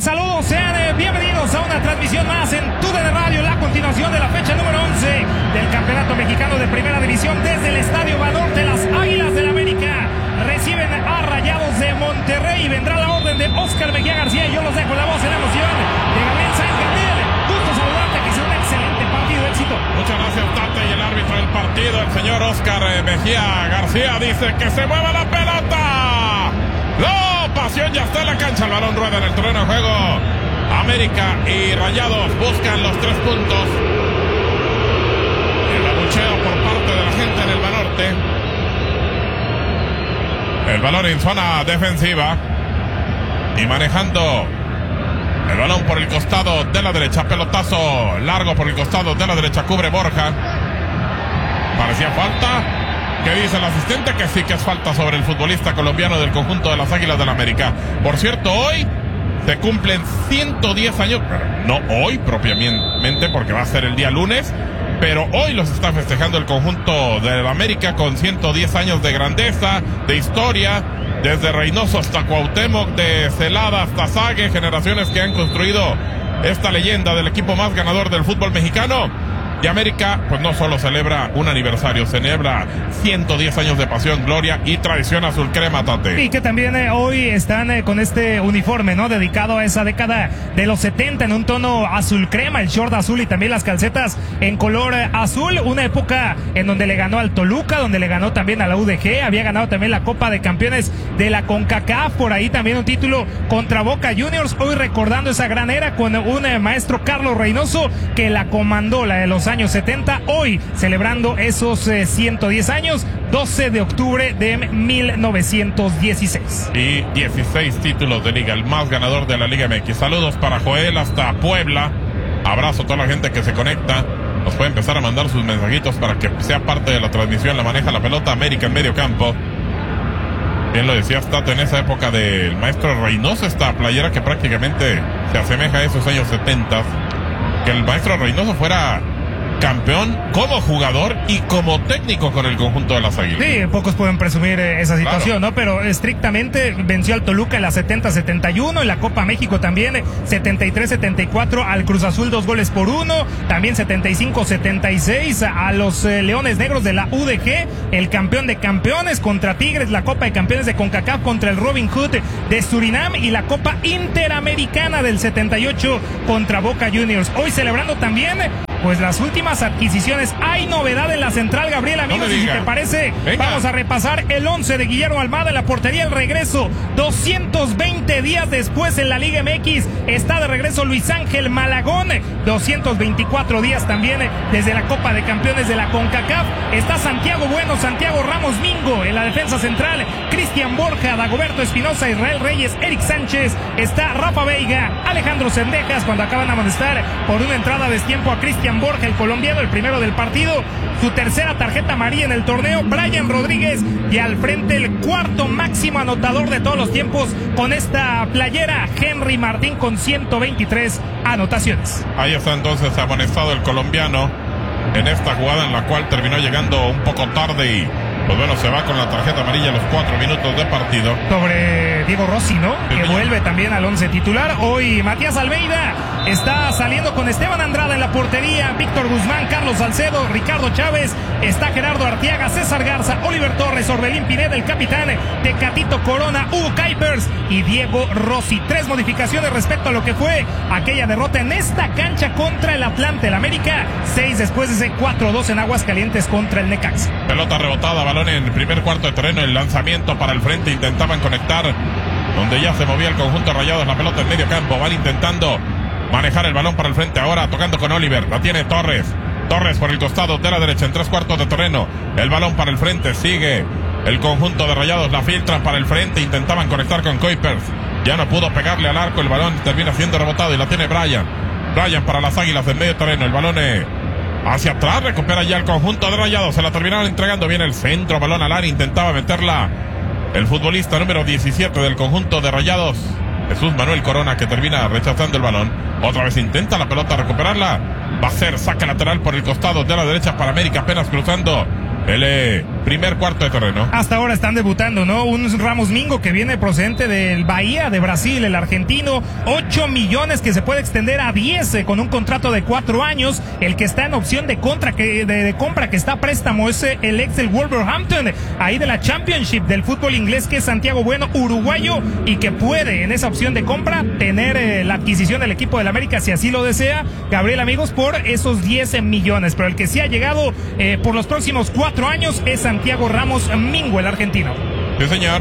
Saludos, sean bienvenidos a una transmisión más en TUDN Radio, la continuación de la fecha número 11 del Campeonato Mexicano de Primera División desde el Estadio Banorte. Las Águilas del América reciben a Rayados de Monterrey. Vendrá la orden de Oscar Mejía García y yo los dejo la voz en la emoción de Gabriel Sáenz. Gabriel, gusto saludarte, que sea un excelente partido, éxito. Muchas gracias, Tate. Y el árbitro del partido, el señor Oscar Mejía García, dice que se mueva la pelota. ¡No! Pasión ya está en la cancha. El balón rueda en el terreno de juego. América y Rayados buscan los 3 puntos. El abucheo por parte de la gente en el Banorte. El balón en zona defensiva. Y manejando el balón por el costado de la derecha. Pelotazo largo por el costado de la derecha. Cubre Borja. Parecía falta. ¿Qué dice el asistente? Que sí, que es falta sobre el futbolista colombiano del conjunto de las Águilas del América. Por cierto, hoy se cumplen 110 años. No hoy propiamente, porque va a ser el día lunes. Pero hoy los está festejando el conjunto del América con 110 años de grandeza, de historia. Desde Reynoso hasta Cuauhtémoc, de Celada hasta Sague. Generaciones que han construido esta leyenda del equipo más ganador del fútbol mexicano. Y América, pues no solo celebra un aniversario, celebra 110 años de pasión, gloria y tradición azul crema, Tate. Y que también hoy están con este uniforme, ¿no? Dedicado a esa década de los 70 en un tono azul crema, el short azul y también las calcetas en color azul. Una época en donde le ganó al Toluca, donde le ganó también a la UDG, había ganado también la Copa de Campeones de la CONCACAF, por ahí también un título contra Boca Juniors. Hoy recordando esa gran era con un maestro Carlos Reynoso que la comandó, la de los años 70, hoy celebrando esos 110 años, 12 de octubre de 1916. Y 16 títulos de liga, el más ganador de la Liga MX. Saludos para Joel hasta Puebla. Abrazo a toda la gente que se conecta. Nos puede empezar a mandar sus mensajitos para que sea parte de la transmisión. La maneja la pelota América en medio campo. Bien lo decía Stat, en esa época del maestro Reynoso, esta playera que prácticamente se asemeja a esos años 70. Que el maestro Reynoso fuera campeón como jugador y como técnico con el conjunto de las Águilas. Sí, pocos pueden presumir esa situación, claro, ¿no? Pero estrictamente venció al Toluca en la 70-71, en la Copa México también 73-74 al Cruz Azul 2-1, también 75-76 a los Leones Negros de la UDG, el campeón de campeones contra Tigres, la Copa de Campeones de CONCACAF contra el Robin Hood de Surinam y la Copa Interamericana del 78 contra Boca Juniors. Hoy celebrando también pues las últimas adquisiciones. Hay novedad en la central, Gabriel, amigos, y si te parece, vamos a repasar el 11 de Guillermo Almada en la portería. El regreso 220 días después en la Liga MX, está de regreso Luis Ángel Malagón, 224 días también desde la Copa de Campeones de la CONCACAF. Está Santiago Bueno, Santiago Ramos Mingo en la defensa central, Cristian Borja, Dagoberto Espinosa, Israel Reyes, Eric Sánchez, está Rafa Veiga, Alejandro Cendejas, cuando acaban de amonestar por una entrada a destiempo a Cristian Borja, el colombiano, el primero del partido, su tercera tarjeta amarilla en el torneo. Brian Rodríguez, y al frente el cuarto máximo anotador de todos los tiempos con esta playera, Henry Martín, con 123 anotaciones. Ahí está entonces amonestado el colombiano en esta jugada en la cual terminó llegando un poco tarde y pues bueno, se va con la tarjeta amarilla a los 4 minutos de partido. Sobre Diego Rossi, ¿no? Sí, que vuelve también al 11 titular. Hoy Matías Almeida está saliendo con Esteban Andrada en la portería, Víctor Guzmán, Carlos Salcedo, Ricardo Chávez, está Gerardo Arteaga, César Garza, Oliver Torres, Orbelín Pineda, el capitán, Tecatito Corona, Hugo Kuipers y Diego Rossi. 3 modificaciones respecto a lo que fue aquella derrota en esta cancha contra el Atlante, el América, 6 después de ese 4-2 en Aguascalientes contra el Necaxa. Pelota rebotada, balón en el primer cuarto de terreno, el lanzamiento para el frente, intentaban conectar donde ya se movía el conjunto Rayados, la pelota en medio campo, van intentando manejar el balón para el frente, ahora tocando con Oliver, la tiene Torres por el costado de la derecha en 3/4 de terreno, el balón para el frente, sigue el conjunto de Rayados, la filtran para el frente, intentaban conectar con Kuipers, ya no pudo pegarle al arco, el balón termina siendo rebotado y la tiene Brian para las Águilas en medio terreno, el balón hacia atrás, recupera ya el conjunto de Rayados, se la terminaron entregando bien el centro, balón al área, intentaba meterla el futbolista número 17 del conjunto de Rayados, Jesús Manuel Corona, que termina rechazando el balón. Otra vez intenta la pelota recuperarla, va a ser saque lateral por el costado de la derecha para América, apenas cruzando el primer cuarto de terreno. Hasta ahora están debutando, ¿no? Un Ramos Mingo que viene procedente del Bahía de Brasil, el argentino, 8 millones que se puede extender a 10 con un contrato de 4 años. El que está en opción de compra que está a préstamo es el ex del Wolverhampton, ahí de la Championship del fútbol inglés, que es Santiago Bueno, uruguayo, y que puede en esa opción de compra tener la adquisición del equipo del América si así lo desea, Gabriel, amigos, por esos 10 millones. Pero el que sí ha llegado por los próximos 4 años es Santiago Ramos Mingo, el argentino. Sí, señor.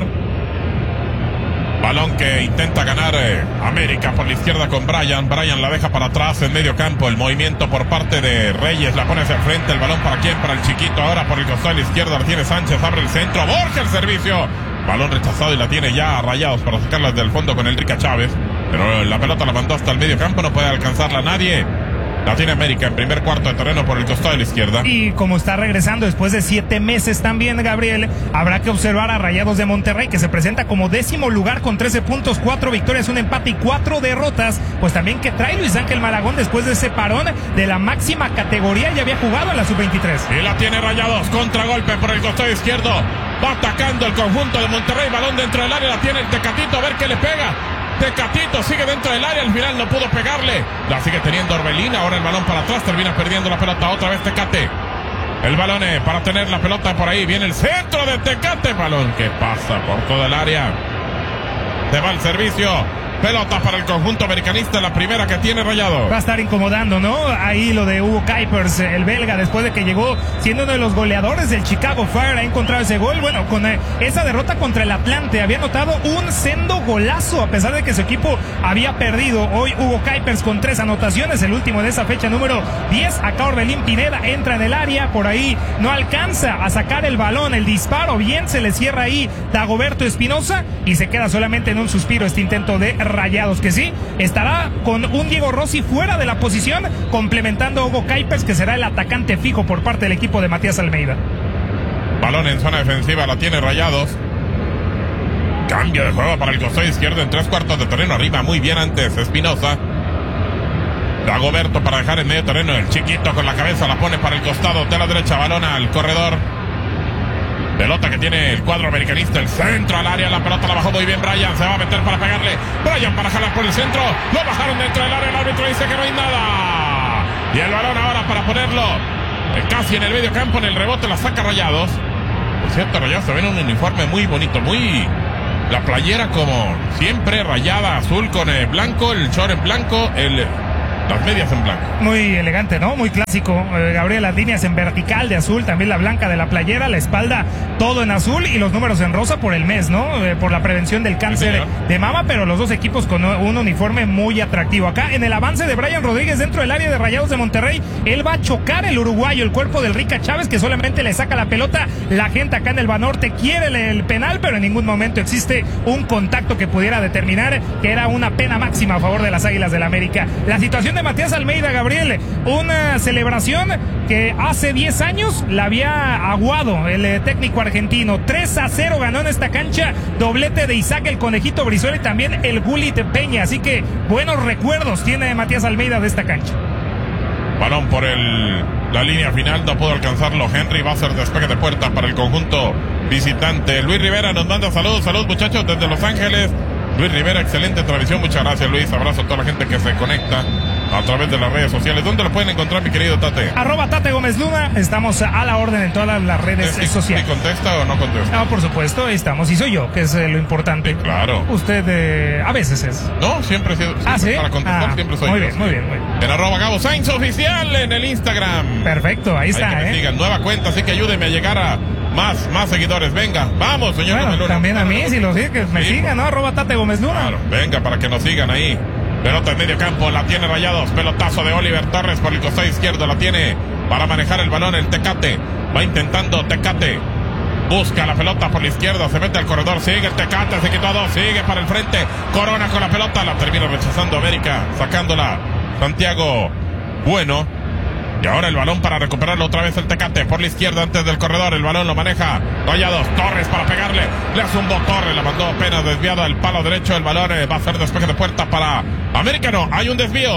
Balón que intenta ganar América por la izquierda con Brian. Brian la deja para atrás en medio campo. El movimiento por parte de Reyes la pone hacia el frente. El balón para quién, para el chiquito. Ahora por el costado de la izquierda la tiene Sánchez. Abre el centro. Borja el servicio. Balón rechazado y la tiene ya a Rayados para sacarla desde el fondo con Enrique Chávez. Pero la pelota la mandó hasta el medio campo. No puede alcanzarla nadie. La tiene América en primer cuarto de terreno por el costado de la izquierda. Y como está regresando después de 7 meses también, Gabriel, habrá que observar a Rayados de Monterrey, que se presenta como 10º lugar con 13 puntos, 4 victorias, 1 empate y 4 derrotas. Pues también que trae Luis Ángel Malagón después de ese parón de la máxima categoría, ya había jugado en la sub-23. Y la tiene Rayados, contragolpe por el costado izquierdo. Va atacando el conjunto de Monterrey, balón dentro del área, la tiene el Tecatito, a ver qué le pega. Tecatito sigue dentro del área, al final no pudo pegarle. La sigue teniendo Orbelín, ahora el balón para atrás, termina perdiendo la pelota otra vez Tecate. El balón para tener la pelota por ahí, viene el centro de Tecate, balón que pasa por toda el área. Se va el servicio. Pelota para el conjunto americanista, la primera que tiene Rayado. Va a estar incomodando, ¿no? Ahí lo de Hugo Kuipers, el belga, después de que llegó siendo uno de los goleadores del Chicago Fire, ha encontrado ese gol. Bueno, con esa derrota contra el Atlante había anotado un sendo golazo, a pesar de que su equipo había perdido. Hoy Hugo Kuipers con 3 anotaciones, el último de esa fecha número 10. Acá Orbelín Pineda entra en el área, por ahí no alcanza a sacar el balón, el disparo, bien se le cierra ahí Dagoberto Espinosa y se queda solamente en un suspiro este intento de Rayados, que sí, estará con un Diego Rossi fuera de la posición, complementando a Hugo Kuipers, que será el atacante fijo por parte del equipo de Matías Almeida. Balón en zona defensiva, la tiene Rayados. Cambio de juego para el costado izquierdo en 3/4 de terreno, arriba muy bien antes Espinosa. Dagoberto para dejar en medio terreno, el chiquito con la cabeza la pone para el costado de la derecha, balón al corredor. Pelota que tiene el cuadro americanista, el centro al área, la pelota la bajó muy bien Brian, se va a meter para pegarle, Brian para jalar por el centro, lo bajaron dentro del área, el árbitro dice que no hay nada, y el balón ahora para ponerlo casi en el medio campo, en el rebote la saca Rayados. Por cierto, Rayados se ve en un uniforme muy bonito, muy... la playera como siempre, rayada azul con blanco, el short en blanco, las medias en blanco. Muy elegante, ¿no? Muy clásico. Gabriel, las líneas en vertical de azul, también la blanca de la playera, la espalda todo en azul y los números en rosa por el mes, ¿no? Por la prevención del cáncer de mama, pero los dos equipos con un uniforme muy atractivo. Acá en el avance de Brian Rodríguez dentro del área de Rayados de Monterrey, él va a chocar el uruguayo, el cuerpo del Rica Chávez, que solamente le saca la pelota. La gente acá en el Banorte quiere el penal, pero en ningún momento existe un contacto que pudiera determinar que era una pena máxima a favor de las Águilas del América. La situación de Matías Almeida, Gabriel, una celebración que hace 10 años la había aguado el técnico argentino. 3-0 ganó en esta cancha, doblete de Isaac el Conejito Brizuela y también el Gulit Peña, así que buenos recuerdos tiene Matías Almeida de esta cancha. Balón por la línea final, no pudo alcanzarlo Henry, va a ser despegue de puerta para el conjunto visitante. Luis Rivera nos manda saludos muchachos desde Los Ángeles. Luis Rivera, excelente transmisión, muchas gracias Luis, abrazo a toda la gente que se conecta a través de las redes sociales. ¿Dónde lo pueden encontrar, mi querido Tate? @Tate Gómez Luna, estamos a la orden en todas las redes sociales. ¿Sí contesta o no contesta? No, por supuesto, ahí estamos, y soy yo, que es lo importante. Sí, claro. Usted a veces es. No, siempre he sido. ¿Sí? Para contestar siempre soy muy yo. Bien, muy bien. En @Gabo Sainz Oficial en el Instagram. Perfecto, ahí está. Que me sigan, nueva cuenta, así que ayúdenme a llegar a más seguidores. Venga, vamos, señor Gómez Luna. También a mí, si lo sigue, que me sigan, ¿no? @Tate Gómez Luna. Claro, venga, para que nos sigan ahí. Pelota en medio campo, la tiene Rayados. Pelotazo de Oliver Torres por el costado izquierdo, la tiene para manejar el balón el Tecate. Va intentando Tecate. Busca la pelota por la izquierda, se mete al corredor, sigue el Tecate, se quitó a 2, sigue para el frente. Corona con la pelota, la termina rechazando América, sacándola Santiago Bueno. Y ahora el balón para recuperarlo otra vez el Tecate por la izquierda antes del corredor. El balón lo maneja Rayados. Torres para pegarle. Le zumbó Torres. La mandó apenas desviada al palo derecho. El balón va a ser despeje de puerta para América. No, hay un desvío.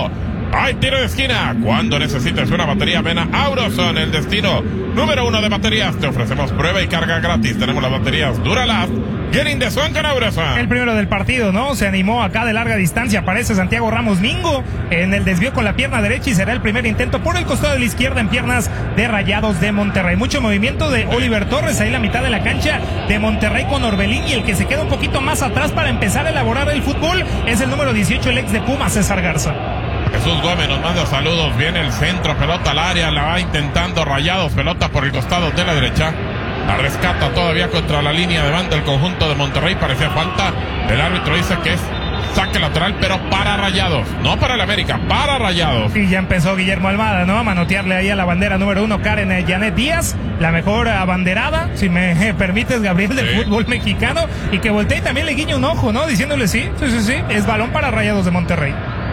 Hay tiro de esquina. Cuando necesites una batería, ven a Auroson, el destino número 1 de baterías. Te ofrecemos prueba y carga gratis. Tenemos las baterías Duralast. Getting the Sun con Auroson. El primero del partido, ¿no? Se animó acá de larga distancia. Aparece Santiago Ramos Mingo en el desvío con la pierna derecha y será el primer intento por el costado de la izquierda en piernas de Rayados de Monterrey. Mucho movimiento de Oliver Torres ahí la mitad de la cancha de Monterrey con Orbelín, y el que se queda un poquito más atrás para empezar a elaborar el fútbol es el número 18, el ex de Pumas, César Garza. Jesús Gómez nos manda saludos. Viene el centro, pelota al área, la va intentando Rayados, pelota por el costado de la derecha. La rescata todavía contra la línea de banda el conjunto de Monterrey. Parecía falta. El árbitro dice que es saque lateral, pero para Rayados. No para el América, para Rayados. Y ya empezó Guillermo Almada, ¿no? A manotearle ahí a la bandera número 1, Karen Janet Díaz. La mejor abanderada, si me permites, Gabriel, del fútbol mexicano. Y que voltee y también le guiña un ojo, ¿no? Diciéndole sí. Es balón para Rayados de Monterrey.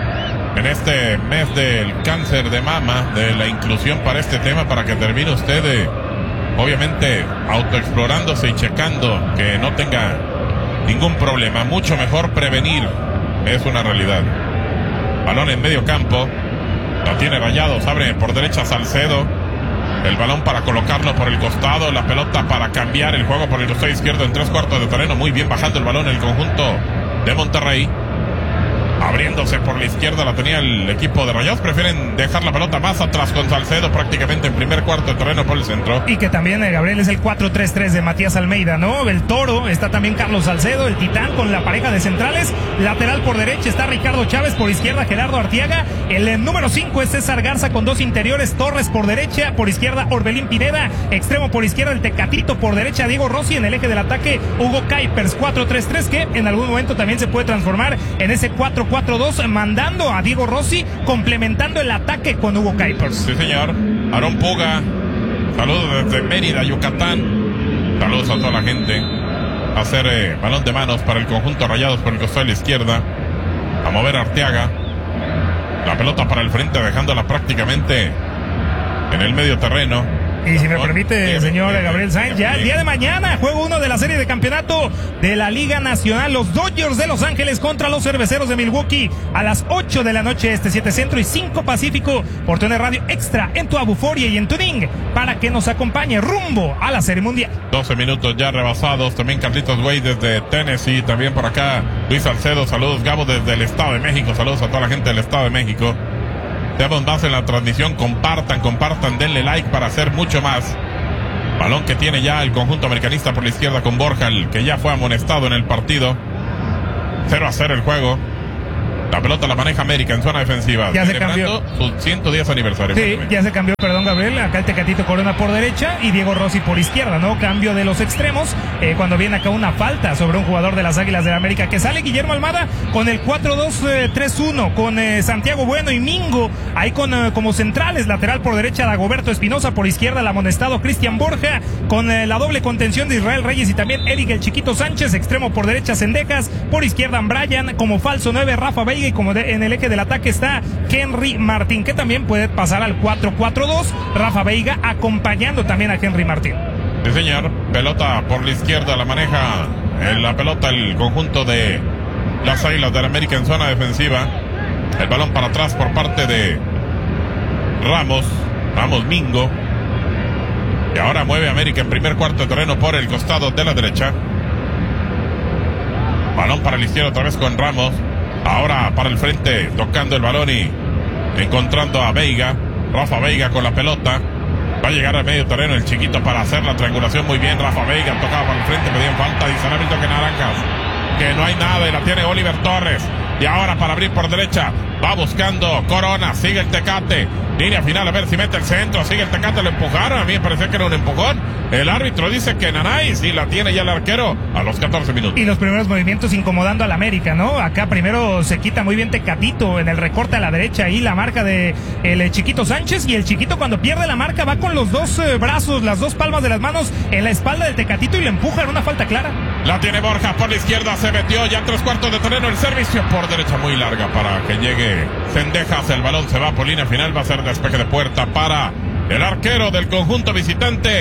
En este mes del cáncer de mama, de la inclusión para este tema, para que termine usted obviamente autoexplorándose y checando que no tenga ningún problema. Mucho mejor prevenir, es una realidad. Balón en medio campo, la tiene Rayados, abre por derecha Salcedo, el balón para colocarlo por el costado, la pelota para cambiar el juego por el costado izquierdo en 3/4 de terreno. Muy bien bajando el balón el conjunto de Monterrey. Abriéndose por la izquierda la tenía el equipo de Rayados. Prefieren dejar la pelota más atrás con Salcedo prácticamente en primer cuarto de terreno por el centro. Y que también, Gabriel, es el 4-3-3 de Matías Almeida, ¿no? El Toro, está también Carlos Salcedo, el Titán con la pareja de centrales. Lateral por derecha está Ricardo Chávez, por izquierda Gerardo Arteaga. El número 5 es César Garza con dos interiores, Torres por derecha, por izquierda Orbelín Pineda. Extremo por izquierda el Tecatito, por derecha Diego Rossi. En el eje del ataque Hugo Kuipers, 4-3-3, que en algún momento también se puede transformar en ese 4-4-2, mandando a Diego Rossi, complementando el ataque con Hugo Kuipers. Sí, señor. Aarón Puga, saludos desde Mérida, Yucatán. Saludos a toda la gente. A hacer balón de manos para el conjunto Rayados por el costado de la izquierda. A mover a Arteaga. La pelota para el frente, dejándola prácticamente en el medio terreno. Y si me permite, señor Gabriel Sainz, ya el día de mañana, juego 1 de la serie de campeonato de la Liga Nacional, los Dodgers de Los Ángeles contra los Cerveceros de Milwaukee, a las 8 de la noche 7 Centro y 5 Pacífico, por TUDN Radio Extra, en tu Abuforia y en Tuning, para que nos acompañe rumbo a la Serie Mundial. 12 minutos ya rebasados, también Carlitos Güey desde Tennessee, también por acá Luis Salcedo, saludos Gabo desde el Estado de México, saludos a toda la gente del Estado de México. Seamos más en la transmisión, compartan, denle like para hacer mucho más. Balón que tiene ya el conjunto americanista por la izquierda con Borja, el que ya fue amonestado en el partido. 0-0 el juego. La pelota la maneja América en zona defensiva. Ya se cambió. Su 110 aniversario. Sí, ya se cambió, perdón, Gabriel. Acá el Tecatito Corona por derecha y Diego Rossi por izquierda, ¿no? Cambio de los extremos. Cuando viene acá una falta sobre un jugador de las Águilas de la América, que sale Guillermo Almada con el 4-2-3-1, con Santiago Bueno y Mingo ahí con como centrales. Lateral por derecha Dagoberto Espinosa, por izquierda el amonestado Cristian Borja, con la doble contención de Israel Reyes y también Eric el Chiquito Sánchez. Extremo por derecha Cendejas, por izquierda Brian, como falso 9 Rafa Veiga, y como en el eje del ataque está Henry Martín, que también puede pasar al 4-4-2. Rafa Veiga acompañando también a Henry Martín. Sí, señor. Pelota por la izquierda, la maneja la pelota el conjunto de las Águilas de la América en zona defensiva. El balón para atrás por parte de Ramos Mingo. Y ahora mueve América en primer cuarto de terreno por el costado de la derecha. Balón para la izquierda otra vez con Ramos. Ahora para el frente, tocando el balón y encontrando a Veiga. Rafa Veiga con la pelota. Va a llegar al medio terreno el Chiquito para hacer la triangulación muy bien. Rafa Veiga tocaba para el frente, pedían falta. Dice Hamilton que naranjas, que no hay nada, y la tiene Oliver Torres. Y ahora para abrir por derecha, va buscando Corona, sigue el Tecate. Línea final, a ver si mete el centro, sigue el Tecate, lo empujaron. A mí me parecía que era un empujón. El árbitro dice que Nanay, sí la tiene ya el arquero a los 14 minutos. Y los primeros movimientos incomodando al América, ¿no? Acá primero se quita muy bien Tecatito en el recorte a la derecha, ahí la marca de el Chiquito Sánchez, y el Chiquito cuando pierde la marca va con los dos brazos, las dos palmas de las manos en la espalda del Tecatito y le empuja en una falta clara. La tiene Borja por la izquierda, se metió ya en 3/4 de terreno, el servicio por derecha muy larga para que llegue Cendejas. El balón se va por línea final, va a ser despeje de puerta para el arquero del conjunto visitante.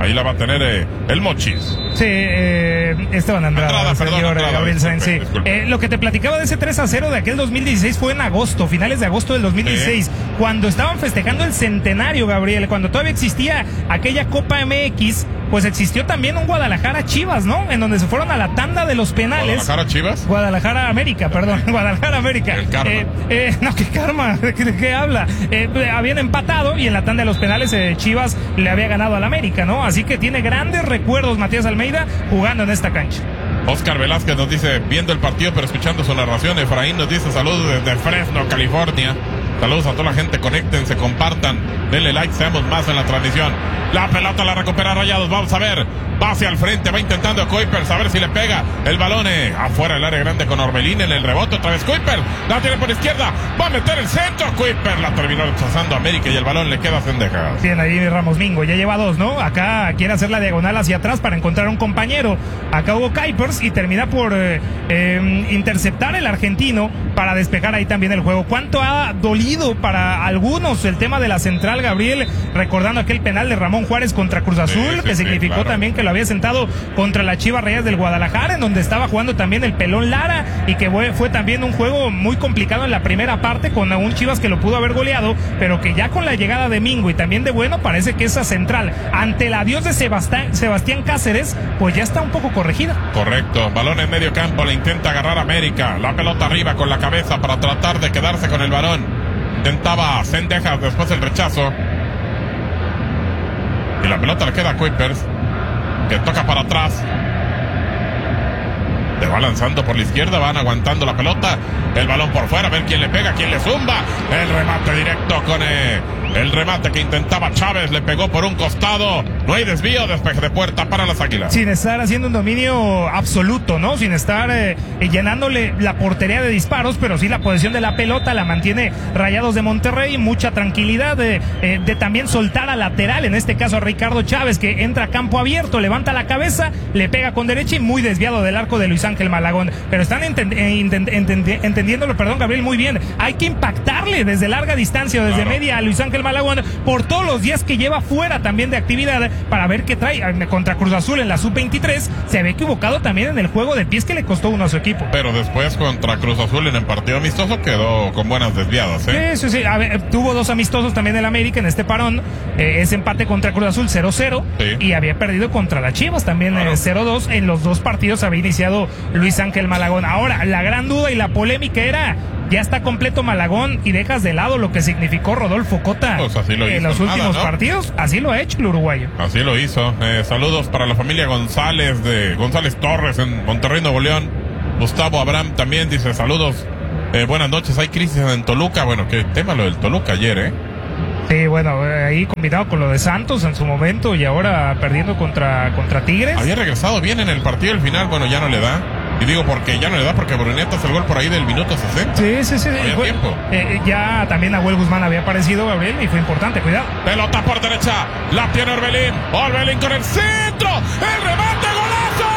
Ahí la va a tener el Mochis. Sí, Esteban Andrada, señor Gabriel Sainz. Sí. Lo que te platicaba de ese 3-0 de aquel 2016 fue en agosto, finales de agosto del 2016, cuando estaban festejando el centenario, Gabriel, cuando todavía existía aquella Copa MX. Pues existió también un Guadalajara-Chivas, ¿no? En donde se fueron a la tanda de los penales. ¿Guadalajara-Chivas? Guadalajara-América, perdón. Guadalajara-América. El karma. No, ¿qué karma? ¿De qué habla? Habían empatado y en la tanda de los penales Chivas le había ganado al América, ¿no? Así que tiene grandes recuerdos Matías Almeida jugando en esta cancha. Oscar Velázquez nos dice, viendo el partido pero escuchando su narración. Efraín nos dice, saludos desde Fresno, California. Saludos a toda la gente, conéctense, compartan, denle like, seamos más en la transmisión. La pelota la recupera Rayados, vamos a ver, va hacia el frente, va intentando Kuipers, a ver si le pega el balón afuera del área grande con Orbelín en el rebote, otra vez Kuipers, la tiene por izquierda, va a meter el centro, Kuipers la terminó rechazando América y el balón le queda a Cendejas. Bien, ahí Ramos Mingo, ya lleva dos, ¿no? Acá quiere hacer la diagonal hacia atrás para encontrar un compañero, acá hubo Kuipers y termina por interceptar el argentino para despejar ahí también el juego. ¿Cuánto ha dolido para algunos el tema de la central, Gabriel? Recordando aquel penal de Ramón Juárez contra Cruz Azul, que significó claro, también que lo había sentado contra la Chivas Rayadas del Guadalajara, en donde estaba jugando también el Pelón Lara, y que fue también un juego muy complicado en la primera parte, con un Chivas que lo pudo haber goleado, pero que ya con la llegada de Mingo y también de Bueno, parece que esa central, ante el adiós de Sebastián Cáceres, pues ya está un poco corregida. Correcto, balón en medio campo, le intenta agarrar América, la pelota arriba con la cabeza para tratar de quedarse con el balón. Intentaba Cendejas, después el rechazo. Y la pelota le queda a Kuipers, que toca para atrás. Se va lanzando por la izquierda, van aguantando la pelota. El balón por fuera, a ver quién le pega, quién le zumba. El remate directo con el remate que intentaba Chávez, le pegó por un costado. No hay desvío, despeje de puerta para las Águilas. Sin estar haciendo un dominio absoluto, ¿no? Sin estar llenándole la portería de disparos, pero sí la posesión de la pelota la mantiene Rayados de Monterrey. Mucha tranquilidad de también soltar a lateral, en este caso a Ricardo Chávez, que entra a campo abierto, levanta la cabeza, le pega con derecha y muy desviado del arco de Luis Ángel Malagón. Pero están entendiéndolo, perdón, Gabriel, muy bien. Hay que impactarle desde larga distancia, desde media a Luis Ángel Malagón, por todos los días que lleva fuera también de actividad, para ver qué trae. Contra Cruz Azul en la sub-23 se había equivocado también en el juego de pies que le costó uno a su equipo. Pero después contra Cruz Azul en el partido amistoso quedó con buenas desviadas, ¿eh? Sí. A ver, tuvo dos amistosos también el América en este parón. Ese empate contra Cruz Azul 0-0, sí, y había perdido contra las Chivas también 0-2. En los dos partidos había iniciado Luis Ángel Malagón. Ahora, la gran duda y la polémica era: ya está completo Malagón y dejas de lado lo que significó Rodolfo Cota pues en los últimos partidos. Así lo ha hecho el uruguayo. Así lo hizo. Saludos para la familia González de González Torres en Monterrey, Nuevo León. Gustavo Abraham también dice saludos. Buenas noches, hay crisis en Toluca. Bueno, qué tema lo del Toluca ayer, Sí, bueno, ahí combinado con lo de Santos en su momento y ahora perdiendo contra Tigres. Había regresado bien en el partido, al final, bueno, ya no le da. Y digo porque ya no le da, porque Bruneta hace el gol por ahí del minuto 60. Sí. Había tiempo. Ya también Nahuel Guzmán había aparecido, Gabriel, y fue importante, cuidado. Pelota por derecha, la tiene Orbelín con el centro, el remate, golazo.